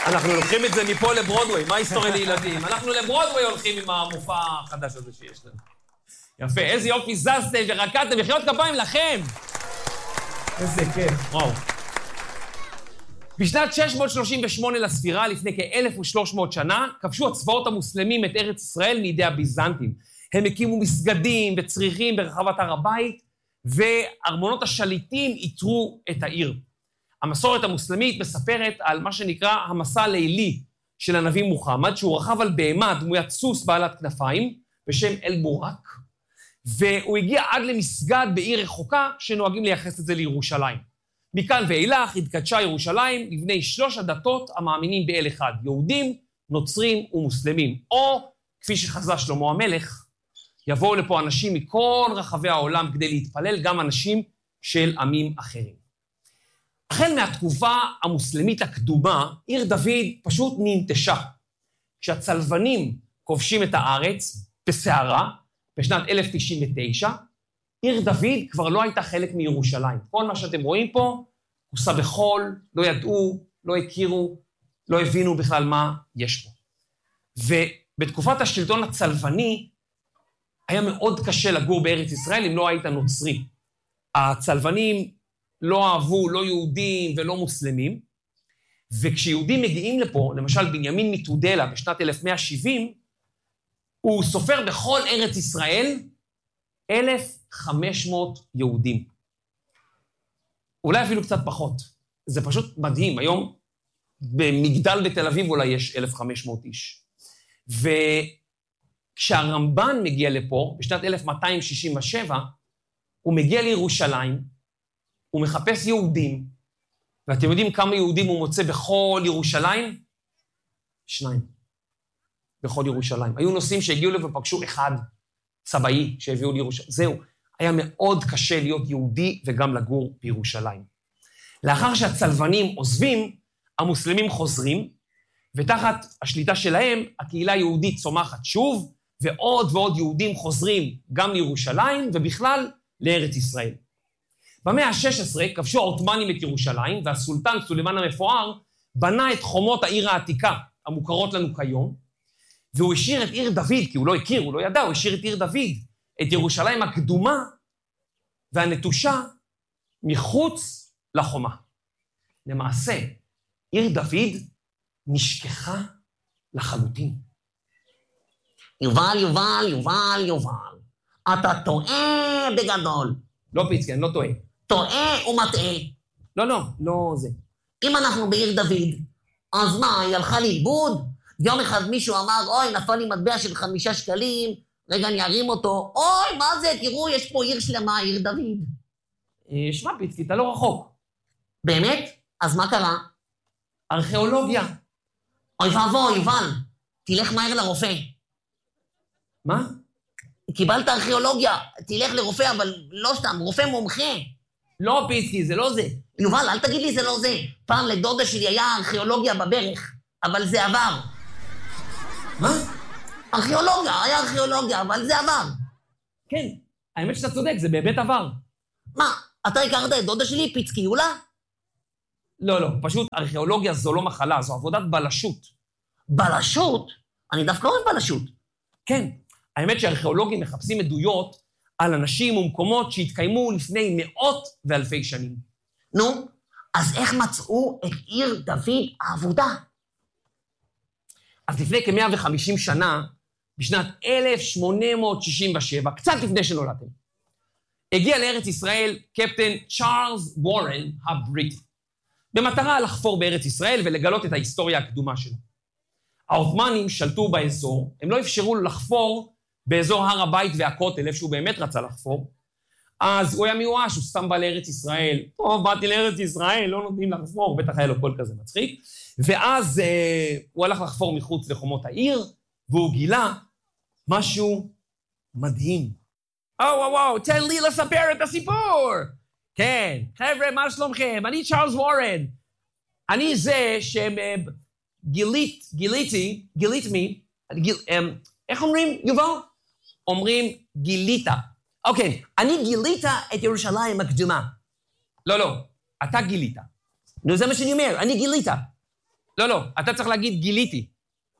אנחנו לוקחים את זה מפה לברודווי, מה היסטוריה לילדים? אנחנו לברודווי הולכים עם המופע החדש הזה שיש לנו. יפה, איזה יופי זזתם ורקדתם, מחיאות כפיים לכם! איזה כיף. וואו. בשנת 638 לספירה, לפני כ-1300 שנה, כבשו הצבאות המוסלמים את ארץ ישראל מידי הביזנטים. הם הקימו מסגדים וצריחים ברחבת הר הבית, וארמונות השליטים איתרו את העיר. המסורת המוסלמית מספרת על מה שנקרא המסע הלילי של הנביא מוחמד, שהוא רכב על בהמה דמוית סוס בעלת כנפיים, בשם אל-בורק, והוא הגיע עד למסגד בעיר רחוקה, שנוהגים לייחס את זה לירושלים. מכאן ואילך התקדשה ירושלים לבני 3 הדתות המאמינים באל אחד, יהודים, נוצרים ומוסלמים. או, כפי שחזה שלמה המלך, יבואו לפה אנשים מכל רחבי העולם כדי להתפלל, גם אנשים של עמים אחרים. החל מהתקופה המוסלמית הקדומה, עיר דוד פשוט ננטשה. כשהצלבנים כובשים את הארץ בסערה, בשנת 1099, עיר דוד כבר לא הייתה חלק מירושלים. כל מה שאתם רואים פה, כוסה בחול, לא ידעו, לא הכירו, לא הבינו בכלל מה יש פה. ובתקופת השלטון הצלבני, היה מאוד קשה לגור בארץ ישראל אם לא היית נוצרי. הצלבנים לא אהבו, לא יהודים ולא מוסלמים, וכשיהודים מגיעים לפה, למשל בנימין מתודלה בשנת 1170, הוא סופר בכל ארץ ישראל 1,500 יהודים. אולי אפילו קצת פחות. זה פשוט מדהים. היום במגדל בתל אביב אולי יש 1,500 איש. וכשהרמב"ן מגיע לפה, בשנת 1267, הוא מגיע לירושלים, הוא מחפש יהודים, ואתם יודעים כמה יהודים הוא מוצא בכל ירושלים? 2. בכל ירושלים. היו נוסעים שהגיעו לפה ופגשו אחד, צבאי שהביאו לירושלים. זהו, היה מאוד קשה להיות יהודי וגם לגור בירושלים. לאחר שהצלבנים עוזבים, המוסלמים חוזרים, ותחת השליטה שלהם, הקהילה היהודית צומחת שוב, ועוד ועוד יהודים חוזרים גם לירושלים, ובכלל לארץ ישראל. במאה ה-16 כבשו העות'מאנים את ירושלים, והסולטן סולימאן המפואר בנה את חומות העיר העתיקה, המוכרות לנו כיום, והוא השאיר את עיר דוד, כי הוא לא הכיר, הוא לא ידע, הוא השאיר את עיר דוד, את ירושלים הקדומה והנטושה מחוץ לחומה. למעשה, עיר דוד נשכחה לחלוטין. יובל, אתה טועה בגדול. לא פיצקי, אני לא טועה. טועה ומטעה. לא זה. אם אנחנו בעיר דוד, אז מה, היא הלכה לאיבוד? יום אחד מישהו אמר, אוי, נפל לי מטבע של 5 שקלים, רגע, אני ארים אותו. אוי, מה זה? תראו, יש פה עיר שלמה, עיר דוד. שמע, פיצקי, אתה לא רחוק. באמת? אז מה קרה? ארכיאולוגיה. אוי ואבוי, יובל, תלך מהר לרופא. מה? קיבלת ארכיאולוגיה, תלך לרופא, אבל לא סתם, רופא מומחה. לא, פיצקי, זה לא זה. יובל, אל תגיד לי זה לא זה. פעם לדודה שלי היה ארכיאולוגיה בברך, אבל זה עבר. מה? ארכיאולוגיה, היה ארכיאולוגיה, אבל זה עבר. כן, האמת שאתה צודק, זה באמת עבר. מה, אתה הכרת את דודה שלי, פיצקיולה? לא, פשוט ארכיאולוגיה זו לא מחלה, זו עבודת בלשות. בלשות? אני דווקא אוהב בלשות. כן, האמת שארכיאולוגים מחפשים עדויות על אנשים ומקומות שהתקיימו לפני מאות ואלפי שנים. נו, אז איך מצאו את עיר דוד האבודה? אז לפני כ-150 שנה, בשנת 1867, קצת לפני שנולדתם, הגיע לארץ ישראל קפטן צ'ארלס וורן הבריטי, במטרה לחפור בארץ ישראל ולגלות את ההיסטוריה הקדומה שלה. העות'מאנים שלטו באזור, הם לא אפשרו לו לחפור באזור הר הבית והכותל, איפה שהוא באמת רצה לחפור, אז הוא היה מיואש, הוא סתם בא לארץ ישראל, טוב, באתי לארץ ישראל, לא נותנים לחפור, בטח היה לו קול כזה מצחיק, ואז הוא הלך לחפור מחוץ לחומות העיר, והוא גילה משהו מדהים. וואו, תן לי לספר את הסיפור. כן, חבר'ה, מה שלומכם? אני צ'ארלס וורן. אני זה גיליתי, איך אומרים, יובל? אומרים גילית. אוקיי, אני גילית את ירושלים הקדומה. לא, אתה גילית. נו, זה מה שאני אומר, אני גילית. לא, אתה צריך להגיד גיליתי.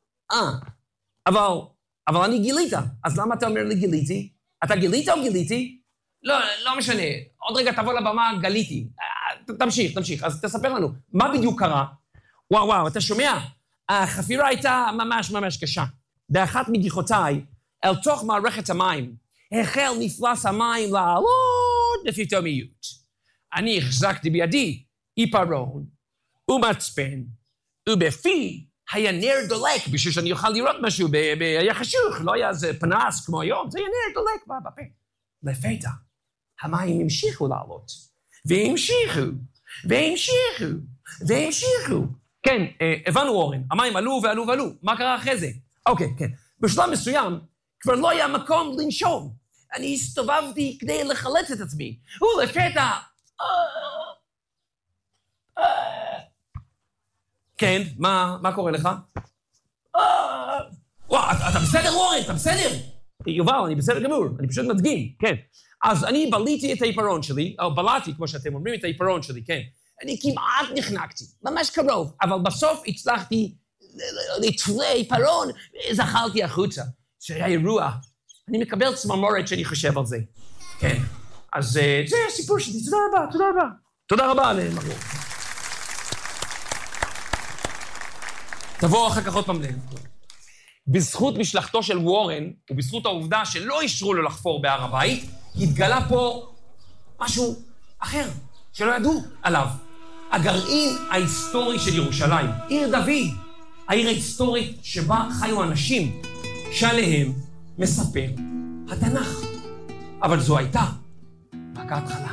אבל אני גילית, אז למה אתה אומר לי גיליתי? אתה גילית או גיליתי? לא משנה. עוד רגע תבוא לבמה, גליתי. תמשיך. אז תספר לנו, מה בדיוק קרה? וואו, אתה שומע? החפירה הייתה ממש קשה. באחת מגיחותיי, אל תוך מערכת המים, החל מפלס המים לעלות לפתאומיות. אני החזקתי בידי עיפרון ומצפן, ובפי היה נר דולק, בשביל שאני אוכל לראות משהו, היה חשוך, לא היה איזה פנס כמו היום, זה היה נר דולק בפה. לפתע, המים המשיכו לעלות, והמשיכו. כן, הבנו אורן, המים עלו, מה קרה אחרי זה? אוקיי, כן. בשלב מסוים, כבר לא היה מקום לנשום. אני הסתובבתי כדי לחלץ את עצמי, ולפתע... כן, מה קורה לך? וואו, אתה בסדר, אורן? אתה בסדר? יובל, אני בסדר גמור, אני פשוט מדגים, כן. אז אני בליתי את העיפרון שלי, או בלעתי, כמו שאתם אומרים, את העיפרון שלי, כן. אני כמעט נחנקתי, ממש קרוב, אבל בסוף הצלחתי לתפור עיפרון, זחלתי החוצה. שהיה אירוע. אני מקבל צמרמורת שאני חושב על זה. כן. אז זה הסיפור שלי. תודה רבה למרור. תבוא אחר כך עוד פעם. בזכות משלחתו של וורן, ובזכות העובדה שלא אישרו לו לחפור בהר הבית, התגלה פה משהו אחר, שלא ידעו עליו. הגרעין ההיסטורי של ירושלים, עיר דוד, העיר ההיסטורית שבה חיו אנשים, שעליהם מספר התנ"ך. אבל זו הייתה רק ההתחלה.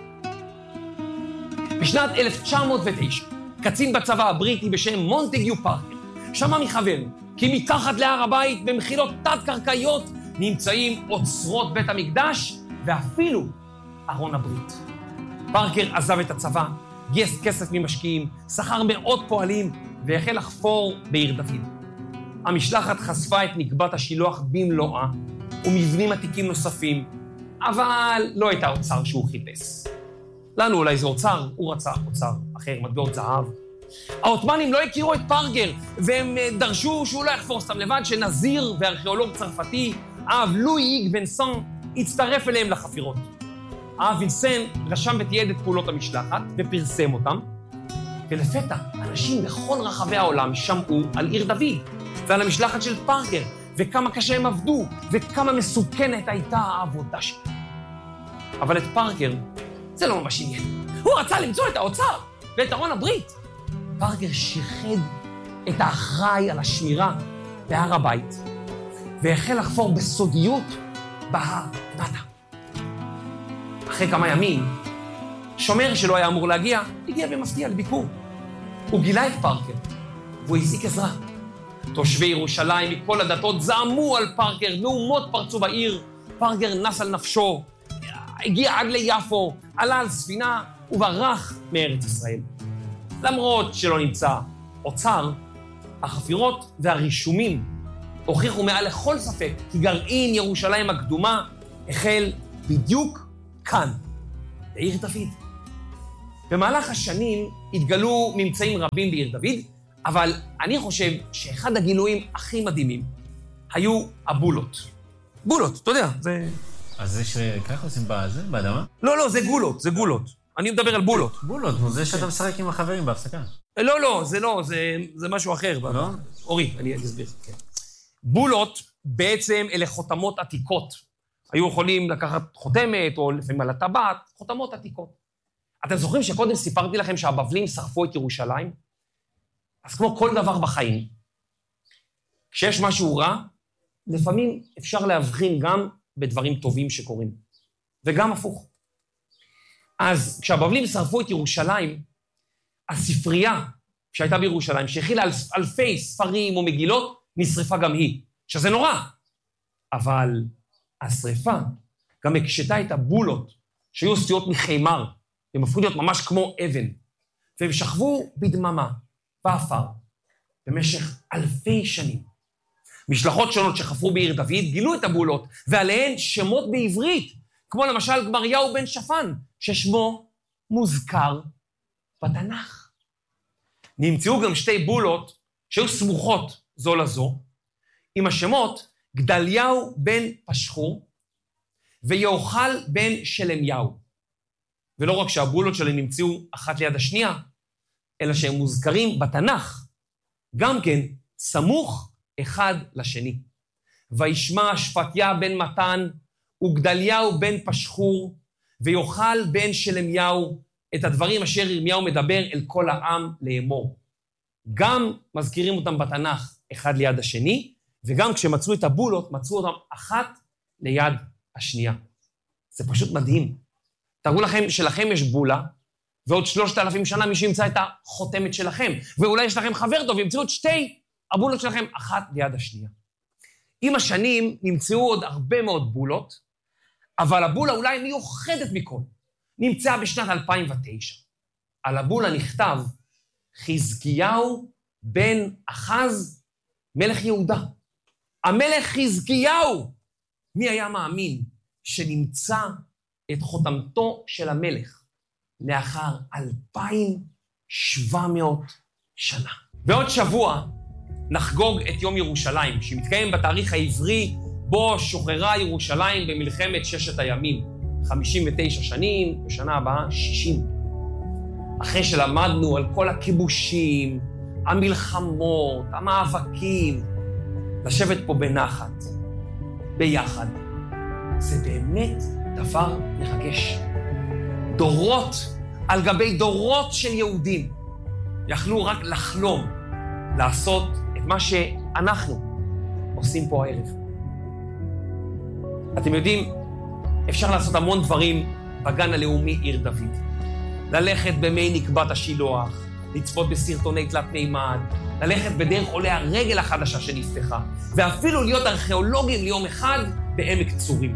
בשנת 1909, קצין בצבא הבריטי בשם מונטגיו פארקר, שמע מחבר כי מתחת להר הבית במחילות תת-קרקעיות נמצאים אוצרות בית המקדש ואפילו ארון הברית. פארקר עזב את הצבא, גייס כסף ממשקיעים, שכר מאות פועלים והחל לחפור בעיר דוד. המשלחת חשפה את נקבת השילוח במלואה ומבנים עתיקים נוספים, אבל לא את האוצר שהוא חיפש. לנו אולי זה אוצר, הוא רצה אוצר אחר, מטבעות זהב. העות'מאנים לא הכירו את פארקר, והם דרשו שהוא לא יחפור סתם לבד, שנזיר וארכיאולוג צרפתי, האב לואי איג וינסן, הצטרף אליהם לחפירות. האב וינסן רשם ותיעד את פעולות המשלחת ופרסם אותם, ולפתע אנשים בכל רחבי העולם שמעו על עיר דוד ועל המשלחת של פארקר, וכמה קשה הם עבדו, וכמה מסוכנת הייתה העבודה שלהם. אבל את פארקר זה לא ממש עניין. הוא רצה למצוא את האוצר ואת ארון הברית. פארקר שיחד את האחראי על השמירה בהר הבית, והחל לחפור בסודיות בהר למטה. אחרי כמה ימים, שומר שלא היה אמור להגיע, הגיע במפתיע לביקור. הוא גילה את פארקר, והוא הזעיק עזרה. תושבי ירושלים מכל הדתות זעמו על פארקר, מהומות פרצו בעיר, פארקר נס על נפשו, הגיע עד ליפו, עלה על ספינה וברח מארץ ישראל. למרות שלא נמצא אוצר, החפירות והרישומים הוכיחו מעל לכל ספק כי גרעין ירושלים הקדומה החל בדיוק כאן, בעיר דוד. במהלך השנים התגלו ממצאים רבים בעיר דוד, אבל אני חושב שאחד הגילויים הכי מדהימים היו הבולות. בולות, אתה יודע, זה... אז זה שככה עושים בזה, באדמה? לא, זה גולות, זה גולות. אני מדבר על בולות. בולות, זה שאתה משחק עם החברים בהפסקה. לא, זה משהו אחר. לא? אורי, אני אסביר. בולות בעצם אלה חותמות עתיקות. היו יכולים לקחת חותמת, או לפעמים על הטבעת, חותמות עתיקות. אתם זוכרים שקודם סיפרתי לכם שהבבלים שרפו את ירושלים? אז כמו כל דבר בחיים, כשיש משהו רע, לפעמים אפשר להבחין גם בדברים טובים שקורים, וגם הפוך. אז כשהבבלים שרפו את ירושלים, הספרייה שהייתה בירושלים, שהכילה אלפי ספרים או מגילות, נשרפה גם היא, שזה נורא. אבל השריפה גם הקשתה את הבולות, שהיו עשויות מחיימר, הם הפכו להיות ממש כמו אבן, והם שכבו בדממה, באפר, במשך אלפי שנים. משלחות שונות שחפרו בעיר דוד גילו את הבולות, ועליהן שמות בעברית, כמו למשל גמריהו בן שפן, ששמו מוזכר בתנ"ך. נמצאו גם שתי בולות שהיו סמוכות זו לזו, עם השמות גדליהו בן פשחור ויוחל בן שלמיהו. ולא רק שהבולות שלהם נמצאו אחת ליד השנייה, אלא שהם מוזכרים בתנ"ך, גם כן סמוך אחד לשני. וישמע שפטיה בן מתן וגדליהו בן פשחור ויוחל בן שלמיהו את הדברים אשר ירמיהו מדבר אל כל העם לאמור. גם מזכירים אותם בתנ"ך אחד ליד השני, וגם כשמצאו את הבולות, מצאו אותם אחת ליד השנייה. זה פשוט מדהים. תראו לכם שלכם יש בולה, ועוד 3,000 שנה מישהו ימצא את החותמת שלכם, ואולי יש לכם חבר טוב, ימצאו את שתי הבולות שלכם אחת ליד השנייה. עם השנים נמצאו עוד הרבה מאוד בולות, אבל הבולה אולי מיוחדת מכל. נמצאה בשנת 2009. על הבולה נכתב, חזקיהו בן אחז מלך יהודה. המלך חזקיהו, מי היה מאמין שנמצא את חותמתו של המלך לאחר 2,700 שנה. בעוד שבוע נחגוג את יום ירושלים, שמתקיים בתאריך העברי בו שוחררה ירושלים במלחמת ששת הימים. 59 שנים, בשנה הבאה 60. אחרי שלמדנו על כל הכיבושים, המלחמות, המאבקים, לשבת פה בנחת, ביחד, זה באמת דבר מרגש. דורות על גבי דורות של יהודים יכלו רק לחלום לעשות את מה שאנחנו עושים פה הערב. אתם יודעים, אפשר לעשות המון דברים בגן הלאומי עיר דוד. ללכת במי נקבת השילוח, לצפות בסרטוני תלת מימד, ללכת בדרך עולי הרגל החדשה שנפתחה, ואפילו להיות ארכיאולוגים ליום אחד בעמק צורים.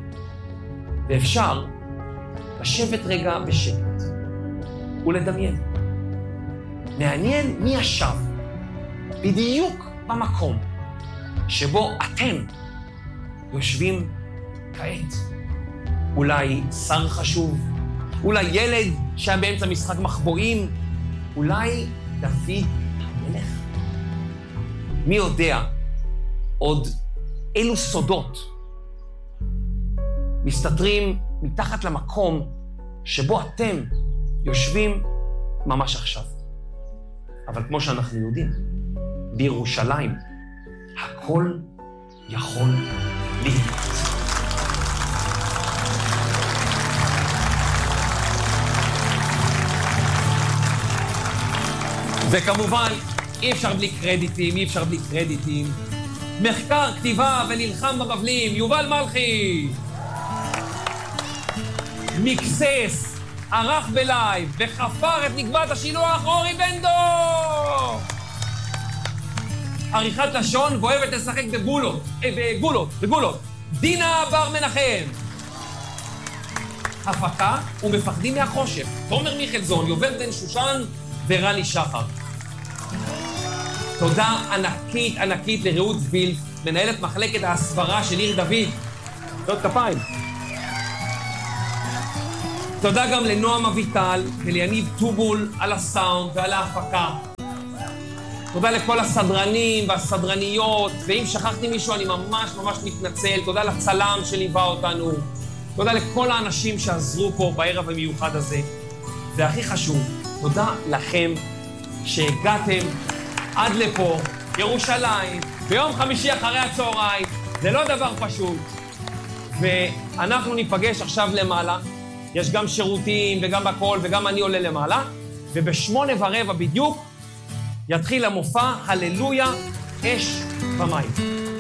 ואפשר לשבת רגע בשקט ולדמיין. מעניין מי ישב בדיוק במקום שבו אתם יושבים כעת. אולי שר חשוב, אולי ילד שהיה באמצע משחק מחבואים, אולי דוד המלך. מי יודע עוד אילו סודות מסתתרים מתחת למקום שבו אתם יושבים ממש עכשיו. אבל כמו שאנחנו יודעים, בירושלים הכל יכול להיות. וכמובן, אי אפשר בלי קרדיטים. מחקר, כתיבה ונלחם בבבלים, יובל מלכי. מקסס, ערך בלייב, וחפר את נקבת השילוח, אורי בנדו. עריכת לשון ואוהבת לשחק בגולות. דינה בר מנחם. הפקה ומפחדים מהחושך, תומר מיכלזון, יובל בן שושן ורני שחר. תודה ענקית לרעות וילף, מנהלת מחלקת ההסברה של עיר דוד. תודה כפיים. תודה גם לנועם אביטל וליניב טובול על הסאונד ועל ההפקה. תודה לכל הסדרנים והסדרניות, ואם שכחתי מישהו אני ממש מתנצל. תודה לצלם שליווה אותנו. תודה לכל האנשים שעזרו פה בערב המיוחד הזה. והכי חשוב, תודה לכם שהגעתם עד לפה, ירושלים, ביום חמישי אחרי הצהריים. זה לא דבר פשוט. ואנחנו ניפגש עכשיו למעלה. יש גם שירותים וגם הכל, וגם אני עולה למעלה. וב8:15 בדיוק יתחיל המופע הללויה אש במים.